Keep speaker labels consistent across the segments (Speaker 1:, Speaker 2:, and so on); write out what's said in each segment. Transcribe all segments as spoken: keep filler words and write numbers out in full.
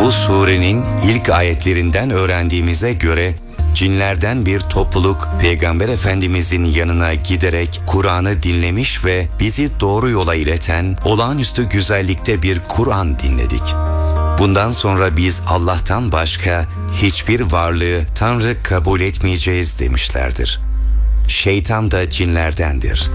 Speaker 1: Bu surenin ilk ayetlerinden öğrendiğimize göre cinlerden bir topluluk Peygamber Efendimizin yanına giderek Kur'an'ı dinlemiş ve bizi doğru yola ileten olağanüstü güzellikte bir Kur'an dinledik. Bundan sonra biz Allah'tan başka hiçbir varlığı Tanrı kabul etmeyeceğiz demişlerdir. Şeytan da cinlerdendir.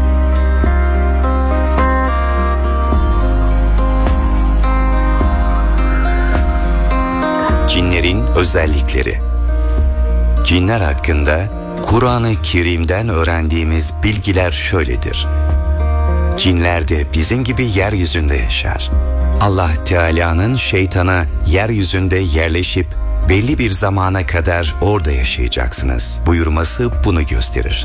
Speaker 1: Cinlerin özellikleri. Cinler hakkında Kur'an-ı Kerim'den öğrendiğimiz bilgiler şöyledir. Cinler de bizim gibi yeryüzünde yaşar. Allah Teala'nın şeytana yeryüzünde yerleşip belli bir zamana kadar orada yaşayacaksınız buyurması bunu gösterir.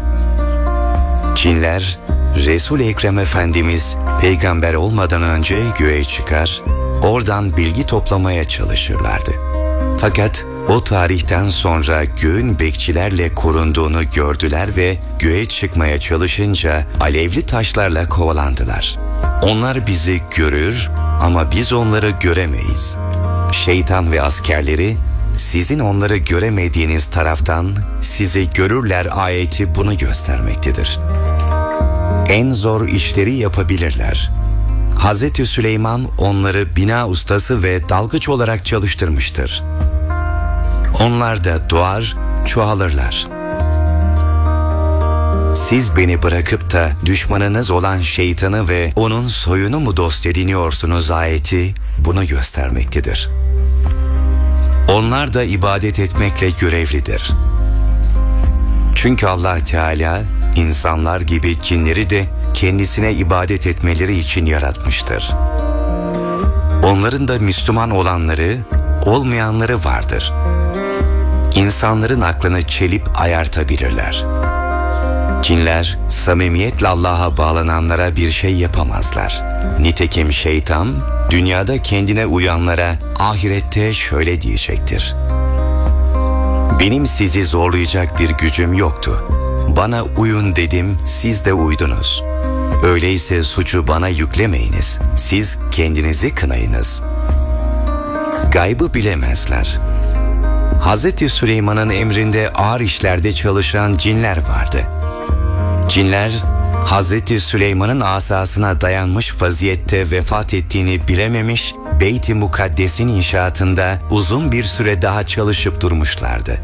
Speaker 1: Cinler, Resul-i Ekrem Efendimiz peygamber olmadan önce göğe çıkar, oradan bilgi toplamaya çalışırlardı. Fakat o tarihten sonra göğün bekçilerle korunduğunu gördüler ve göğe çıkmaya çalışınca alevli taşlarla kovalandılar. Onlar bizi görür ama biz onları göremeyiz. Şeytan ve askerleri sizin onları göremediğiniz taraftan sizi görürler ayeti bunu göstermektedir. En zor işleri yapabilirler. Hazreti Süleyman onları bina ustası ve dalgıç olarak çalıştırmıştır. Onlar da doğar, çoğalırlar. Siz beni bırakıp da düşmanınız olan şeytanı ve onun soyunu mu dost ediniyorsunuz ayeti bunu göstermektedir. Onlar da ibadet etmekle görevlidir. Çünkü Allah Teala insanlar gibi cinleri de kendisine ibadet etmeleri için yaratmıştır. Onların da Müslüman olanları, olmayanları vardır. İnsanların aklını çelip ayartabilirler. Cinler samimiyetle Allah'a bağlananlara bir şey yapamazlar. Nitekim şeytan dünyada kendine uyanlara ahirette şöyle diyecektir. Benim sizi zorlayacak bir gücüm yoktu. Bana uyun dedim, siz de uydunuz. Öyleyse suçu bana yüklemeyiniz. Siz kendinizi kınayınız. Gaybı bilemezler. Hazreti Süleyman'ın emrinde ağır işlerde çalışan cinler vardı. Cinler, Hazreti Süleyman'ın asasına dayanmış vaziyette vefat ettiğini bilememiş, Beyt-i Mukaddes'in inşaatında uzun bir süre daha çalışıp durmuşlardı.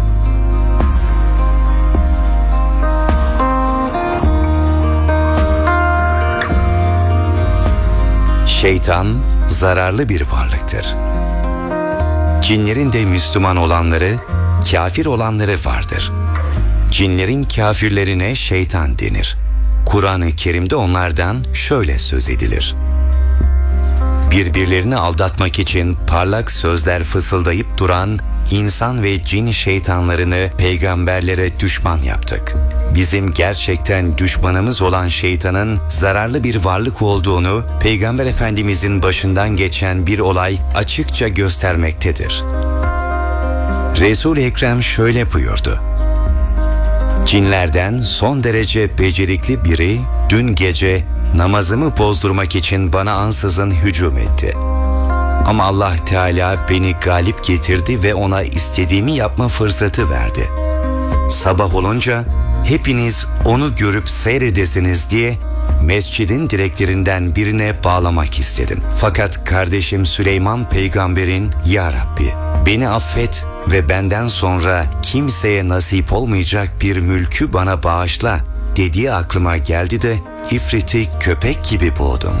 Speaker 1: Şeytan, zararlı bir varlıktır. Cinlerin de Müslüman olanları, kafir olanları vardır. Cinlerin kafirlerine şeytan denir. Kur'an-ı Kerim'de onlardan şöyle söz edilir. Birbirlerini aldatmak için parlak sözler fısıldayıp duran insan ve cin şeytanlarını peygamberlere düşman yaptık. Bizim gerçekten düşmanımız olan şeytanın zararlı bir varlık olduğunu Peygamber Efendimizin başından geçen bir olay açıkça göstermektedir. Resul-i Ekrem şöyle buyurdu. Cinlerden son derece becerikli biri dün gece namazımı bozdurmak için bana ansızın hücum etti. Ama Allah Teala beni galip getirdi ve ona istediğimi yapma fırsatı verdi. Sabah olunca hepiniz onu görüp seyredesiniz diye mescidin direklerinden birine bağlamak istedim. Fakat kardeşim Süleyman peygamberin "Ya Rabbi, beni affet ve benden sonra kimseye nasip olmayacak bir mülkü bana bağışla" dediği aklıma geldi de ifriti köpek gibi boğdum.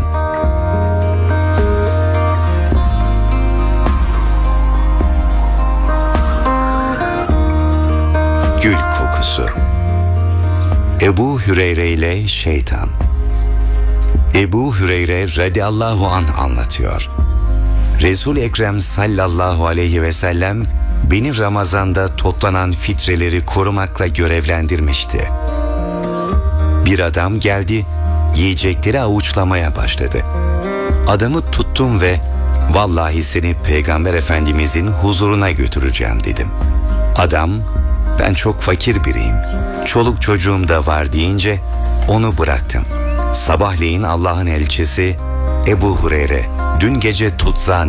Speaker 1: Gül kokusu. Ebu Hüreyre ile şeytan. Ebu Hüreyre radıyallahu anh anlatıyor. Resul-i Ekrem sallallahu aleyhi ve sellem beni Ramazan'da toplanan fitreleri korumakla görevlendirmişti. Bir adam geldi, yiyecekleri avuçlamaya başladı. Adamı tuttum ve "Vallahi seni Peygamber Efendimizin huzuruna götüreceğim" dedim. Adam, "Ben çok fakir biriyim, çoluk çocuğum da var" deyince onu bıraktım. Sabahleyin Allah'ın elçisi "Ebu Hureyre, dün gece tutsağa